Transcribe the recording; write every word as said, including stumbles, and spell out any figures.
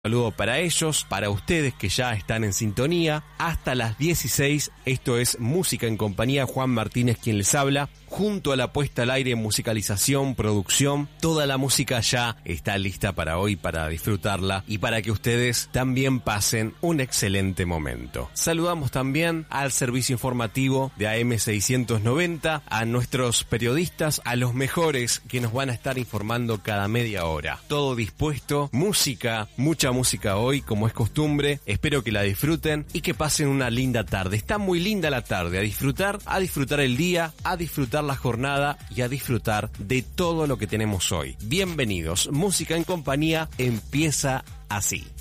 Saludo para ellos, para ustedes que ya están en sintonía. Hasta las dieciséis, esto es Música en Compañía, Juan Martínez quien les habla. Junto a la puesta al aire, musicalización, producción, toda la música ya está lista para hoy, para disfrutarla y para que ustedes también pasen un excelente momento. Saludamos también al servicio informativo de A M seiscientos noventa, a nuestros periodistas, a los mejores que nos van a estar informando cada media hora. Todo dispuesto, música, mucha música hoy, como es costumbre. Espero que la disfruten y que pasen una linda tarde. Está muy linda la tarde, a disfrutar, a disfrutar el día, a disfrutar la jornada y a disfrutar de todo lo que tenemos hoy. Bienvenidos, Música en Compañía empieza así.